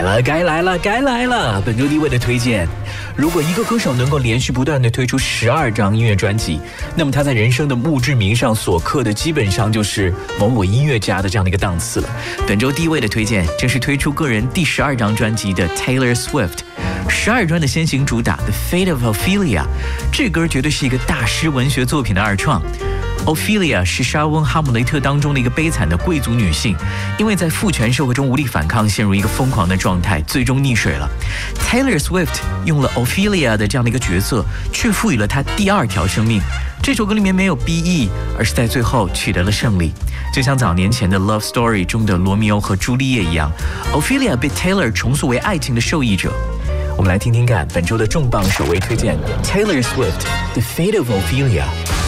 该来了！本周第一位的推荐，如果一个歌手能够连续不断的推出12张音乐专辑，那么他在人生的墓志铭上所刻的基本上就是某某音乐家的这样的一个档次了。本周第一位的推荐，正是推出个人第12张专辑的 Taylor Swift。12专的先行主打 The Fate of Ophelia， 这歌绝对是一个大师文学作品的二创。Ophelia 是莎翁《哈姆雷特》当中的一个悲惨的贵族女性，因为在父权社会中无力反抗，陷入一个疯狂的状态，最终溺水了。Taylor Swift 用了 Ophelia 的这样的一个角色，却赋予了她第二条生命。这首歌里面没有 BE， 而是在最后取得了胜利。就像早年前的 Love Story 中的罗密欧和朱丽叶一样， Ophelia 被 Taylor 重塑为爱情的受益者。我们来听听看本周的重磅首位推荐 Taylor Swift The Fate of Ophelia。